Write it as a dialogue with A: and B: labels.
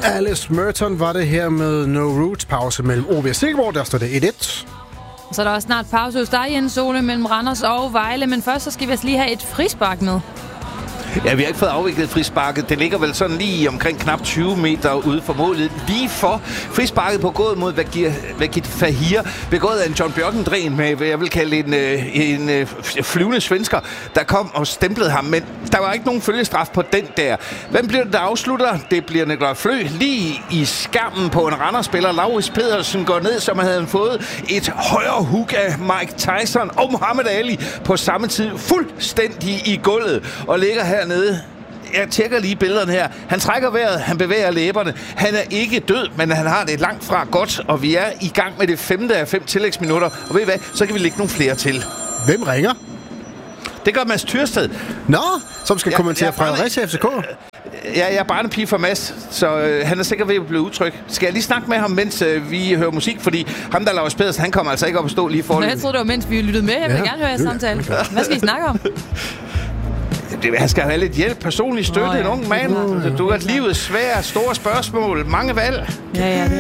A: Alice Merton var det her med No Roots. Pause mellem OB og Silkeborg. Der står det 1-1.
B: Så er der også snart pause hos dig, Jens Ole, mellem Randers og Vejle. Men først så skal vi altså lige have et frispark med.
C: Ja, vi har ikke fået afviklet frisparket. Det ligger vel sådan lige omkring knap 20 meter ude for målet. Lige for frisparket på gået mod Wagit Fahir. Begået af en John Bjørkendren med, hvad jeg vil kalde en flyvende svensker, der kom og stemplede ham. Men der var ikke nogen følgestraf på den der. Hvem bliver det, der afslutter? Det bliver Nikolaj Flø lige i skammen på en Randers-spiller. Laurits Pedersen går ned, som havde fået et højre hook af Mike Tyson og Muhammad Ali på samme tid. Fuldstændig i gulvet og ligger hernede. Jeg tjekker lige billederne her. Han trækker vejret, han bevæger læberne. Han er ikke død, men han har det langt fra godt, og vi er i gang med det 5. af 5 tillægsminutter. Og ved I hvad? Så kan vi lægge nogle flere til.
A: Hvem ringer?
C: Det gør Mads Tyrsted.
A: Nå, som skal kommentere Fredericia FCK.
C: Ja, jeg er barnepige for Mads, så han er sikkert ved at blive utryg. Skal jeg lige snakke med ham, mens vi hører musik? Fordi ham, der Laurits Pedersen, han kommer altså ikke op at stå lige for.
B: Jeg troede, det var mens vi lyttede med. Jeg vil gerne høre jeres samtale. Hvad skal I snakke om?
C: Han skal have lidt hjælp, personlig støtte, en ung mand. Du har livet svært, store spørgsmål, mange valg.
B: Ja, det